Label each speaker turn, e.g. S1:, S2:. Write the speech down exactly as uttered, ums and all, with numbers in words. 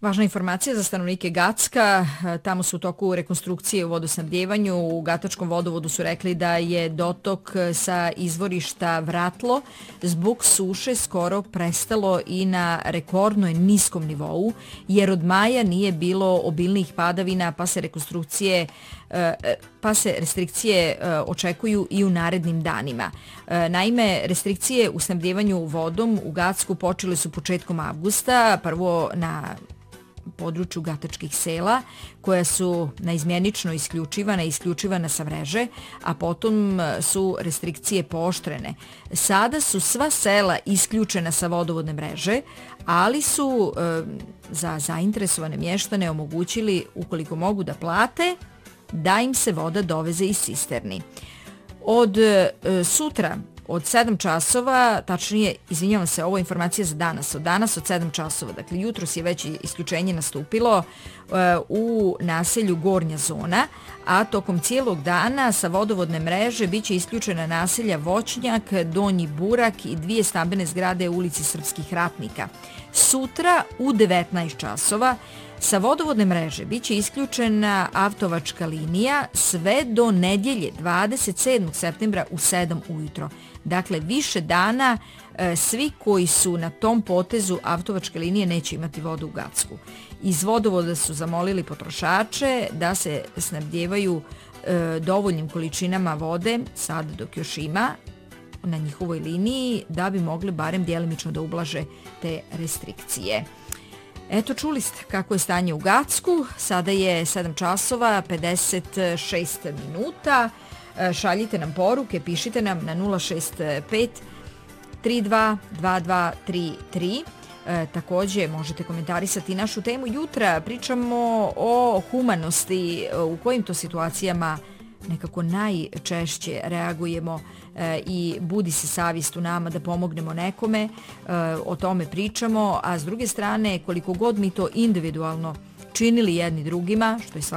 S1: Važna informacija za stanovnike Gacka, tamo su u toku rekonstrukcije u vodosnabdjevanju. U Gatačkom vodovodu su rekli da je dotok sa izvorišta Vratlo zbog suše skoro prestalo i na rekordno niskom nivou, jer od maja nije bilo obilnih padavina, pa se rekonstrukcije pa se restrikcije očekuju i u narednim danima. Naime, restrikcije u snabdjevanju vodom u Gacku počele su početkom avgusta, prvo na području gatačkih sela, koja su naizmjenično isključivana i isključivana sa mreže, a potom su restrikcije pooštrene. Sada su sva sela isključena sa vodovodne mreže, ali su e, za zainteresovane mještane omogućili, ukoliko mogu da plate, da im se voda doveze iz cisterni. Od e, sutra, od sedam časova, tačnije, izvinjavam se, ovo je informacija za danas, od danas od sedam časova, dakle jutros je već isključenje nastupilo e, u naselju Gornja zona, a tokom cijelog dana sa vodovodne mreže bit će isključena naselja Voćnjak, Donji Burak i dvije stambene zgrade u ulici Srpskih ratnika. Sutra u devetnaest časova sa vodovodne mreže bit će isključena Avtovačka linija sve do nedjelje dvadeset sedmog septembra u sedam ujutro. Dakle, više dana e, svi koji su na tom potezu Avtovačke linije neće imati vodu u Gacku. Iz vodovoda su zamolili potrošače da se snabdjevaju e, dovoljnim količinama vode, sad dok još ima, na njihovoj liniji, da bi mogli barem djelimično da ublaže te restrikcije. Eto, čuli ste kako je stanje u Gacku. Sada je sedam časova pedeset šest minuta. Šaljite nam poruke, pišite nam na nula šest pet tri dva dva dva tri tri. E, također možete komentarisati našu temu jutra. Pričamo o humanosti, u kojim to situacijama nekako najčešće reagujemo e, i budi se savjest u nama da pomognemo nekome, e, o tome pričamo, a s druge strane koliko god mi to individualno činili jedni drugima, što je svakako